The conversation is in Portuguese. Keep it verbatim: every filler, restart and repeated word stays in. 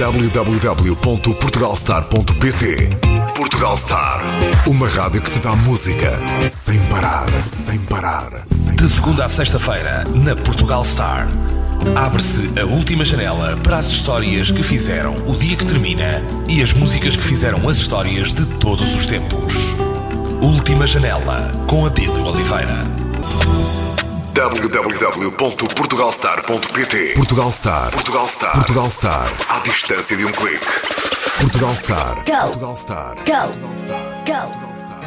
w w w ponto portugal star ponto p t. Portugal Star, uma rádio que te dá música sem parar, sem parar. Sem De segunda a sexta-feira, na Portugal Star, abre-se a última janela para as histórias que fizeram o dia que termina e as músicas que fizeram as histórias de todos os tempos. Última janela, com Abílio Oliveira. w w w ponto portugal star ponto p t. Portugal Star. Portugal Star. Portugal Star. À distância de um clique. Portugal Star. Go. Portugal Star. Go. Portugal Star. Go. Portugal Star.